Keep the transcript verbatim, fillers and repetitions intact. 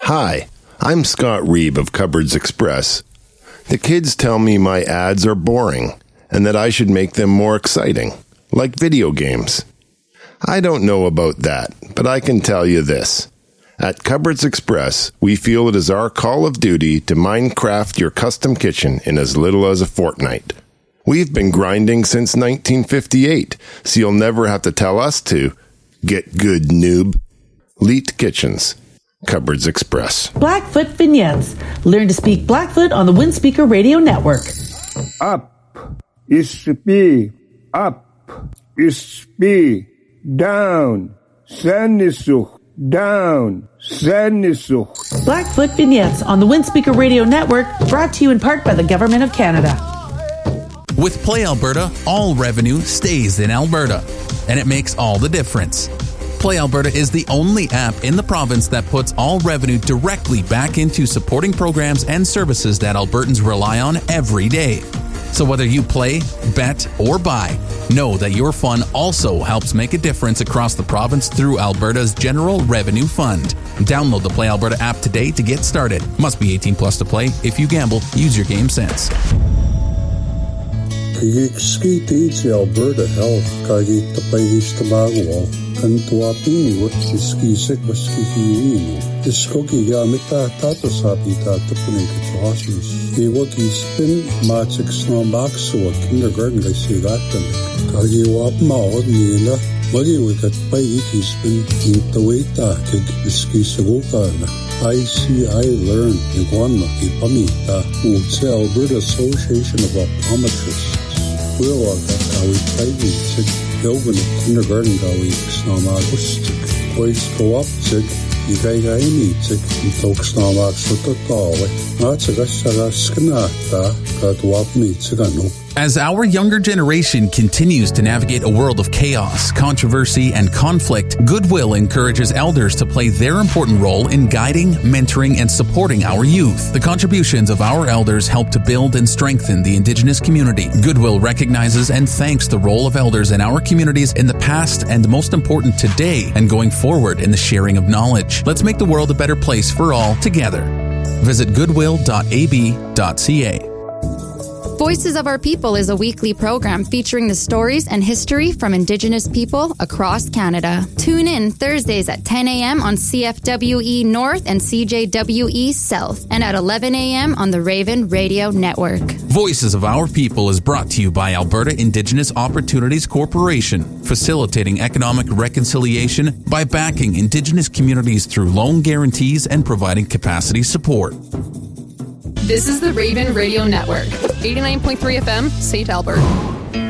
Hi, I'm Scott Reeb of Cupboards Express. The kids tell me my ads are boring and that I should make them more exciting, like video games. I don't know about that, but I can tell you this. At Cupboards Express, we feel it is our call of duty to Minecraft your custom kitchen in as little as a fortnight. We've been grinding since nineteen fifty-eight, so you'll never have to tell us to. Get good, noob. Leet Kitchens. Cupboards Express. Blackfoot Vignettes. Learn to speak Blackfoot on the Windspeaker Radio Network. Up is be. Up is be. Down. Sanisuch. Down. Sanisuch. Blackfoot Vignettes on the Windspeaker Radio Network, brought to you in part by the Government of Canada. With Play Alberta, all revenue stays in Alberta, and it makes all the difference. Play Alberta is the only app in the province that puts all revenue directly back into supporting programs and services that Albertans rely on every day. So whether you play, bet, or buy, know that your fun also helps make a difference across the province through Alberta's General Revenue Fund. Download the Play Alberta app today to get started. Must be eighteen plus to play. If you gamble, use your game sense. Ski to Alberta Health, Kagi to Pagis Tobago, and to Apini, what is ski sick was ski hino. The Skoki Yamita Tato Sapita to Punika to hospice. He would spin Matic Snow Box so a kindergarten I see got them. Kagi Wapma or Nila, Muggy with that Pagiki spin in the way that the ski Sagokana. I see I learned in one of the Pamita, who say Alberta Association of Optometrists. We'll walk up how we play music, Yogan at kindergarten gawi, Snowmag Ustik, Boys go up, Zig, Yigai Music, and Tokes Snowmag Sutotale, Natsaga Skanata, Gadwap Mitsagano. As our younger generation continues to navigate a world of chaos, controversy, and conflict, Goodwill encourages elders to play their important role in guiding, mentoring, and supporting our youth. The contributions of our elders help to build and strengthen the Indigenous community. Goodwill recognizes and thanks the role of elders in our communities in the past and, most important, today and going forward in the sharing of knowledge. Let's make the world a better place for all together. Visit goodwill dot a b dot c a. Voices of Our People is a weekly program featuring the stories and history from Indigenous people across Canada. Tune in Thursdays at ten a.m. on C F W E North and C J W E South, and at eleven a.m. on the Raven Radio Network. Voices of Our People is brought to you by Alberta Indigenous Opportunities Corporation, facilitating economic reconciliation by backing Indigenous communities through loan guarantees and providing capacity support. This is the Raven Radio Network, eighty-nine point three F M, Saint Albert.